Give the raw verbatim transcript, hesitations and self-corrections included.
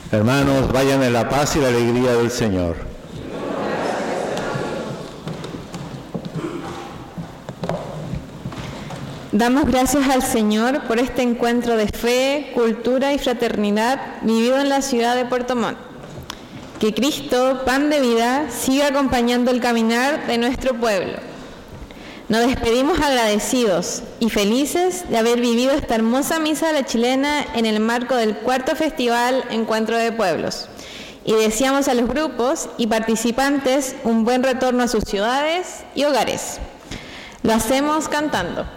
Hermanos, vayan en la paz y la alegría del Señor. Damos gracias al Señor por este encuentro de fe, cultura y fraternidad vivido en la ciudad de Puerto Montt. Que Cristo, pan de vida, siga acompañando el caminar de nuestro pueblo. Nos despedimos agradecidos y felices de haber vivido esta hermosa misa de la chilena en el marco del cuarto Festival Encuentro de Pueblos. Y deseamos a los grupos y participantes un buen retorno a sus ciudades y hogares. Lo hacemos cantando.